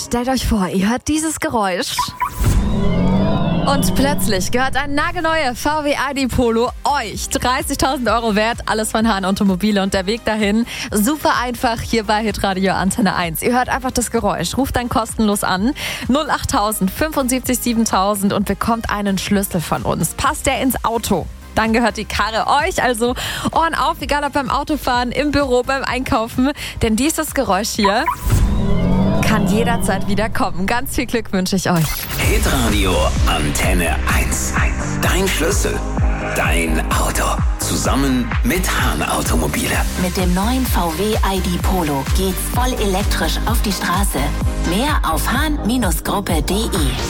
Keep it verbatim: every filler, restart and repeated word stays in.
stellt euch vor, ihr hört dieses Geräusch. Und plötzlich gehört ein nagelneuer V W I D Polo euch. dreißigtausend Euro wert, alles von Hahn Automobile und der Weg dahin. Super einfach hier bei Hitradio Antenne eins. Ihr hört einfach das Geräusch, ruft dann kostenlos an. null achttausend fünfundsiebzig siebentausend und bekommt einen Schlüssel von uns. Passt der ins Auto? Dann gehört die Karre euch, also Ohren auf, egal ob beim Autofahren, im Büro, beim Einkaufen. Denn dieses Geräusch hier kann jederzeit wieder kommen. Ganz viel Glück wünsche ich euch. Hitradio Antenne eins. Dein Schlüssel, dein Auto. Zusammen mit Hahn Automobile. Mit dem neuen V W I D Polo geht's voll elektrisch auf die Straße. Mehr auf hahn Gruppe punkt de.